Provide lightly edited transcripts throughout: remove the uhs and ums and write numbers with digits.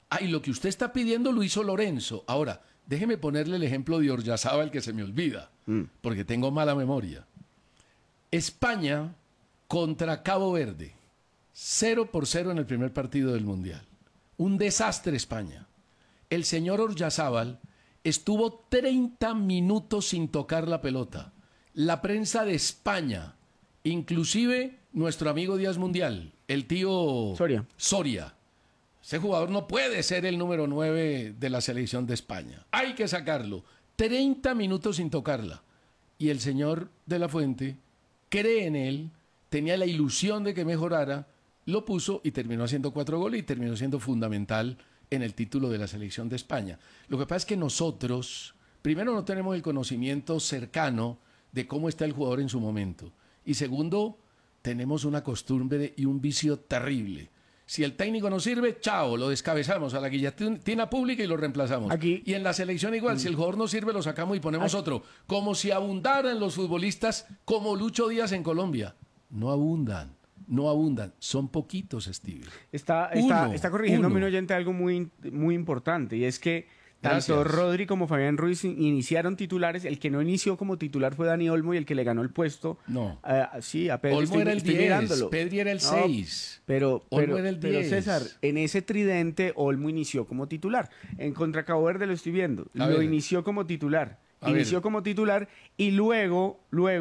Ah, y lo que usted está pidiendo lo hizo Lorenzo. Ahora, déjeme ponerle el ejemplo de Oryazábal que se me olvida, porque tengo mala memoria. España contra Cabo Verde, 0-0 en el primer partido del Mundial. Un desastre España. El señor Oryazábal estuvo 30 minutos sin tocar la pelota. La prensa de España, inclusive nuestro amigo Díaz Mundial, el tío Soria. Ese jugador no puede ser el número 9 de la selección de España. Hay que sacarlo. 30 minutos sin tocarla. Y el señor de la Fuente cree en él, tenía la ilusión de que mejorara, lo puso y terminó haciendo 4 goles y terminó siendo fundamental en el título de la selección de España. Lo que pasa es que nosotros, primero, no tenemos el conocimiento cercano de cómo está el jugador en su momento. Y segundo, tenemos una costumbre y un vicio terrible. Si el técnico no sirve, chao, lo descabezamos a la guillotina pública y lo reemplazamos. Y en la selección igual, si el jugador no sirve, lo sacamos y ponemos otro. Como si abundaran los futbolistas como Lucho Díaz en Colombia. No abundan. No abundan, son poquitos, Steve. Está corrigiéndome un oyente algo muy, muy importante, y es que tanto Rodri como Fabián Ruiz iniciaron titulares. El que no inició como titular fue Dani Olmo, y el que le ganó el puesto. No. Sí, a Pedri. Olmo era el 10, Pedri era el 6. Pero era el 10. Pero César, en ese tridente Olmo inició como titular. En contra Cabo Verde lo estoy viendo. Inició como titular. Como titular y luego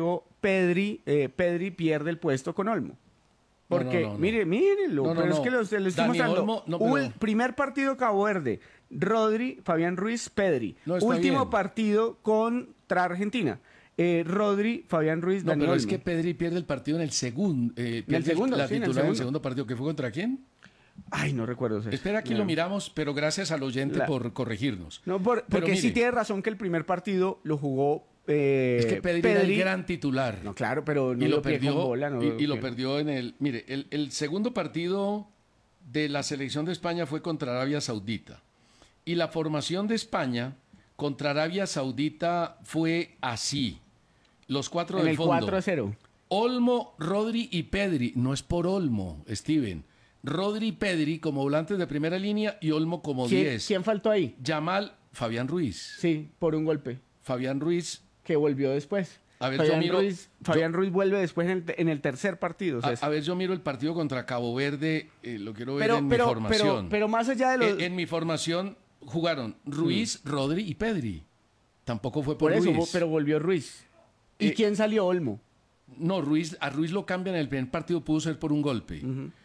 Pedri pierde el puesto con Olmo. Porque, no. Mírenlo, es que lo estoy mostrando. El primer partido Cabo Verde, Rodri, Fabián Ruiz, Pedri. Último partido contra Argentina. Rodri, Fabián Ruiz, Dani Olmo. Es que Pedri pierde el partido en el segundo. En el segundo partido. ¿Que fue contra quién? Ay, no recuerdo eso. Espera, aquí lo miramos, pero gracias al oyente por corregirnos. No, porque sí tiene razón que el primer partido lo jugó es que Pedri era el gran titular. No, claro, pero no lo perdió con bola. Lo perdió en el... Mire, el segundo partido de la selección de España fue contra Arabia Saudita. Y la formación de España contra Arabia Saudita fue así. Los 4 del fondo. En el 4-0. Olmo, Rodri y Pedri. No es por Olmo, Steven. Rodri y Pedri como volantes de primera línea y Olmo como 10. ¿Quién faltó ahí? Yamal, Fabián Ruiz. Sí, por un golpe. Fabián Ruiz. Que volvió después. A ver, Fabián Ruiz vuelve después en el tercer partido. A ver, yo miro el partido contra Cabo Verde, lo quiero ver en mi formación. Pero más allá de los... En mi formación jugaron Ruiz, Rodri y Pedri. Tampoco fue por Ruiz. Eso, pero volvió Ruiz. ¿Y quién salió? Olmo. No, a Ruiz lo cambian en el primer partido, pudo ser por un golpe.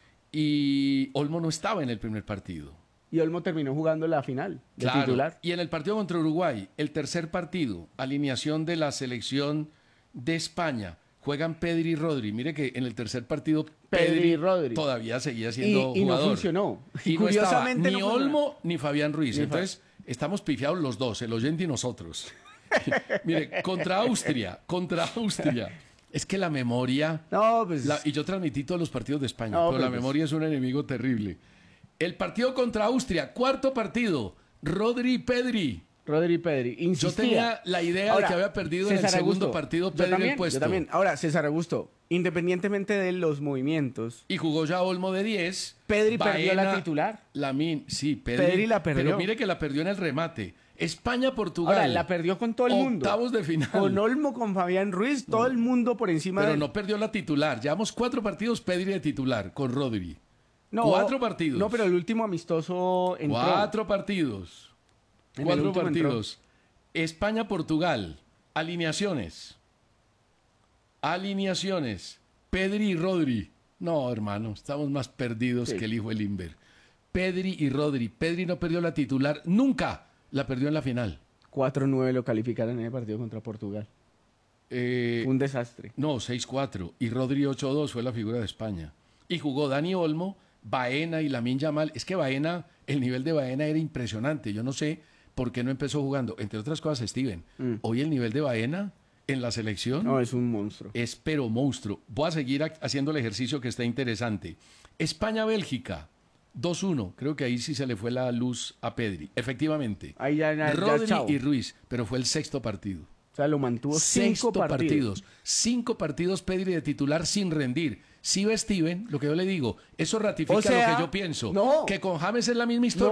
Y Olmo no estaba en el primer partido. Y Olmo terminó jugando la final de titular. Y en el partido contra Uruguay, el tercer partido, alineación de la selección de España, juegan Pedri y Rodri. Mire que en el tercer partido Pedri y Rodri todavía seguía siendo jugador. No funcionó. Y curiosamente no estaba ni Olmo ni Fabián Ruiz. Entonces, estamos pifiados los dos, el oyente y nosotros. Mire, contra Austria. Es que la memoria... No, pues... y yo transmití todos los partidos de España, pero la memoria es un enemigo terrible. El partido contra Austria, cuarto partido, Rodri y Pedri. Insistía. Yo tenía la idea de que había perdido en el segundo partido Pedri el puesto. Yo también. Ahora, César Augusto, independientemente de los movimientos... Y jugó ya Olmo de 10. Pedri perdió la titular. Sí, Pedri la perdió. Pero mire que la perdió en el remate. España-Portugal. Ahora, la perdió con todo el mundo. Octavos de final. Con Olmo, con Fabián Ruiz, todo el mundo por encima Pero no perdió la titular. Llevamos 4 partidos Pedri de titular con Rodri. No, 4 partidos. No, pero el último amistoso entró. 4 partidos. 4 partidos. España-Portugal. Alineaciones. Pedri y Rodri. No, hermano, estamos más perdidos que el hijo de Limber. Pedri y Rodri. Pedri no perdió la titular nunca. La perdió en la final. 4-9 lo calificaron en el partido contra Portugal. Fue un desastre. No, 6-4. Y Rodri 8-2 fue la figura de España. Y jugó Dani Olmo, Baena y Lamine Yamal. Es que Baena, el nivel de Baena era impresionante. Yo no sé por qué no empezó jugando. Entre otras cosas, Steven, hoy el nivel de Baena en la selección... No, es un monstruo. Es pero monstruo. Voy a seguir haciendo el ejercicio que está interesante. España-Bélgica, 2-1. Creo que ahí sí se le fue la luz a Pedri. Efectivamente. Ahí ya Rodri y Ruiz, pero fue el sexto partido. O sea, lo mantuvo 5 partidos. 5 partidos Pedri de titular sin rendir. Sí ve Steven, lo que yo le digo, eso ratifica lo que yo pienso. No. Que con James es la misma historia.